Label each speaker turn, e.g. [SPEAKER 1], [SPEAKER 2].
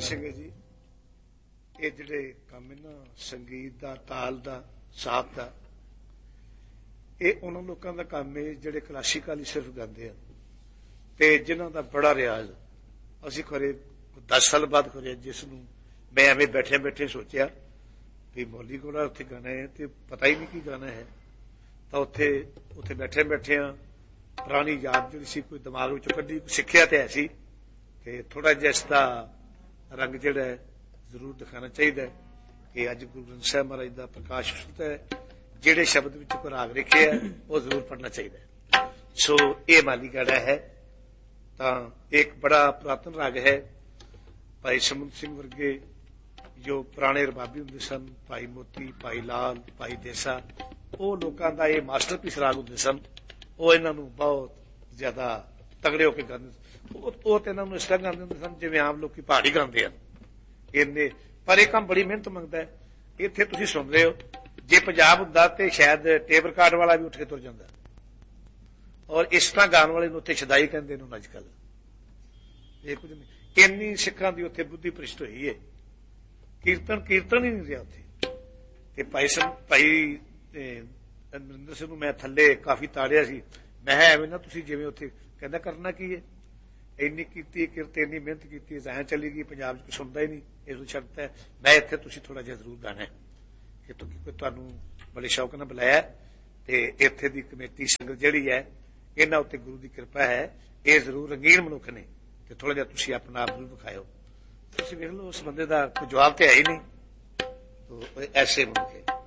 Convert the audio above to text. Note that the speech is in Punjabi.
[SPEAKER 1] ਸਿੰਘ ਜੀ, ਇਹ ਜਿਹੜੇ ਕੰਮ ਹੈ ਨਾ ਸੰਗੀਤ ਦਾ, ਤਾਲ ਦਾ, ਸਾਪ ਦਾ, ਇਹ ਉਹਨਾਂ ਲੋਕਾਂ ਦਾ ਕੰਮ ਹੈ ਜਿਹੜੇ ਕਲਾਸੀਕਲ ਹੀ ਸਿਰਫ ਗਾਉਂਦੇ ਆ ਤੇ ਜਿਨ੍ਹਾਂ ਦਾ ਬੜਾ ਰਿਆਜ਼। ਅਸੀਂ ਖਰੇ 10 ਸਾਲ ਬਾਅਦ ਖਰੇ ਜਿਸ ਨੂੰ ਮੈਂ ਐਵੇਂ ਬੈਠੇ ਬੈਠੇ ਸੋਚਿਆ ਵੀ ਮੌਲੀ ਕੋਲ ਉੱਥੇ ਗਾਣਾ ਹੈ ਤੇ ਪਤਾ ਹੀ ਨਹੀਂ ਕੀ ਗਾਣਾ ਹੈ, ਤਾਂ ਉੱਥੇ ਬੈਠੇ ਬੈਠੇ ਆ ਪੁਰਾਣੀ ਯਾਦ ਜਿਹੜੀ ਸੀ ਕੋਈ ਦਿਮਾਗ ਵਿੱਚੋਂ ਕੱਢੀ। ਸਿੱਖਿਆ ਤੇ ਐਸੀ ਕਿ ਥੋੜਾ ਜਿਹਾ ਇਸ ਦਾ ਰੰਗ ਜਿਹੜਾ ਹੈ ਜ਼ਰੂਰ ਦਿਖਾਉਣਾ ਚਾਹੀਦਾ ਕਿ ਅੱਜ ਗੁਰੂ ਗ੍ਰੰਥ ਸਾਹਿਬ ਮਹਾਰਾਜ ਦਾ ਪ੍ਰਕਾਸ਼ ਉਤਸਵ ਹੈ, ਜਿਹੜੇ ਸ਼ਬਦ ਵਿੱਚ ਕੋਈ ਰਾਗ ਲਿਖਿਆ ਉਹ ਜ਼ਰੂਰ ਪੜ੍ਹਨਾ ਚਾਹੀਦਾ। ਸੋ ਇਹ ਮਾਲੀ ਗਾੜਾ ਹੈ ਤਾਂ ਇੱਕ ਬੜਾ ਪੁਰਾਤਨ ਰਾਗ ਹੈ। ਭਾਈ ਸਮੁੰਦਰ ਸਿੰਘ ਵਰਗੇ ਜੋ ਪੁਰਾਣੇ ਰਬਾਬੀ ਹੁੰਦੇ ਸਨ, ਭਾਈ ਮੋਤੀ, ਭਾਈ ਲਾਲ, ਭਾਈ ਦੇਸਾ, ਉਹ ਲੋਕਾਂ ਦਾ ਇਹ ਮਾਸਟਰਪੀਸ ਰਾਗ ਹੁੰਦੇ ਸਨ। ਉਹ ਇਹਨਾਂ ਨੂੰ ਬਹੁਤ ਜ਼ਿਆਦਾ ਤਗੜੇ ਹੋ ਕੇ ਗਾਉਂਦੇ, ਉਹ ਤੇ ਇਹਨਾਂ ਨੂੰ ਇਸ ਤਰ੍ਹਾਂ ਗਾਉਂਦੇ ਹੁੰਦੇ ਸਨ ਜਿਵੇਂ ਆਮ ਲੋਕੀ ਪਹਾੜੀ ਗਾਉਂਦੇ ਹਨ ਇੰਨੇ। ਪਰ ਇਹ ਕੰਮ ਬੜੀ ਮਿਹਨਤ ਮੰਗਦਾ ਹੈ। ਇੱਥੇ ਤੁਸੀਂ ਸੁਣ ਰਹੇ ਹੋ, ਜੇ ਪੰਜਾਬ ਹੁੰਦਾ ਤੇ ਸ਼ਾਇਦ ਟੇਪ ਰਿਕਾਰਡ ਵਾਲਾ ਵੀ ਉੱਠ ਕੇ ਤੁਰ ਜਾਂਦਾ। ਔਰ ਇਸ ਤਰ੍ਹਾਂ ਗਾਉਣ ਵਾਲੇ ਨੂੰ ਉੱਥੇ ਸ਼ਦਾਈ ਕਹਿੰਦੇ ਨੇ ਅੱਜ ਕੱਲ। ਇਹ ਕੁਝ ਨਹੀਂ, ਇੰਨੀ ਸਿੱਖਾਂ ਦੀ ਉੱਥੇ ਬੁੱਧੀ ਭ੍ਰਿਸ਼ਟ ਹੋਈ ਹੈ, ਕੀਰਤਨ ਹੀ ਨਹੀਂ ਰਿਹਾ ਉੱਥੇ। ਤੇ ਭਾਈ ਅਮਰਿੰਦਰ ਸਿੰਘ ਨੂੰ ਮੈਂ ਥੱਲੇ ਕਾਫੀ ਤਾੜਿਆ ਸੀ। ਮੈਂ ਐਵੇਂ ਨਾ ਤੁਸੀਂ ਜਿਵੇਂ ਉੱਥੇ ਕਹਿੰਦਾ ਕਰਨਾ ਕੀ ਹੈ, ਇੰਨੀ ਕੀਤੀ ਕਿਰਤ, ਇੰਨੀ ਮਿਹਨਤ ਕੀਤੀ, ਜ਼ਾਹਿਰ ਚਲੀ ਗਈ, ਪੰਜਾਬ 'ਚ ਕੁਛ ਸੁਣਦਾ ਹੀ ਨਹੀਂ, ਇਸ ਨੂੰ ਛੱਡਤਾ। ਮੈਂ ਇੱਥੇ ਤੁਸੀਂ ਥੋੜਾ ਜਿਹਾ ਜ਼ਰੂਰ ਗਾਣਾ ਕਿ ਤੁਹਾਨੂੰ ਬੜੇ ਸ਼ੌਕ ਨਾਲ ਬੁਲਾਇਆ ਤੇ ਇੱਥੇ ਦੀ ਕਮੇਟੀ ਸੰਗਤ ਜਿਹੜੀ ਹੈ ਇਹਨਾਂ ਉੱਤੇ ਗੁਰੂ ਦੀ ਕਿਰਪਾ ਹੈ। ਇਹ ਜ਼ਰੂਰ ਰੰਗੀਨ ਮਨੁੱਖ ਨੇ ਤੇ ਥੋੜਾ ਜਿਹਾ ਤੁਸੀਂ ਆਪਣਾ ਆਪ ਜ਼ਰੂਰ ਵਿਖਾਇਓ। ਤੁਸੀਂ ਵੇਖ ਲਓ ਉਸ ਬੰਦੇ ਦਾ ਕੋਈ ਜਵਾਬ ਤੇ ਹੈ ਹੀ ਨਹੀਂ, ਐਸੇ ਮਨੁੱਖ ਹੈ।